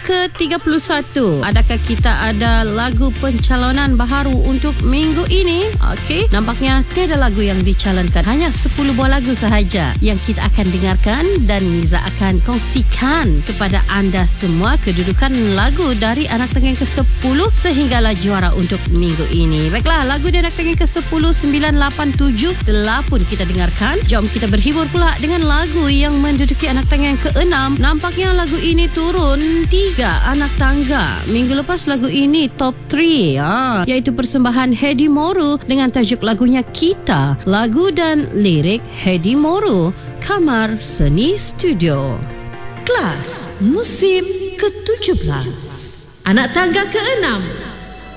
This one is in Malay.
ke-31. Adakah kita ada lagu pencalonan baharu untuk minggu ini? Okey, nampaknya tiada lagu yang dicalonkan. Hanya 10 buah lagu sahaja yang kita akan dengarkan dan Niza akan kongsikan kepada anda semua kedudukan lagu dari anak tengah ke-10 sehinggalah juara untuk minggu ini. Baiklah, lagu di anak tengah ke-10, 9, 8, 7 telah pun kita dengarkan. Jom kita berhibur pula dengan lagu yang menduduki anak tengah ke-6. Nampaknya lagu ini turun 3 anak tangga. Minggu lepas lagu ini top 3, iaitu persembahan Hedi Moru dengan tajuk lagunya Kita. Lagu dan lirik Hedi Moru, Kamar Seni Studio. Kelas musim ke-17. Anak tangga ke-6.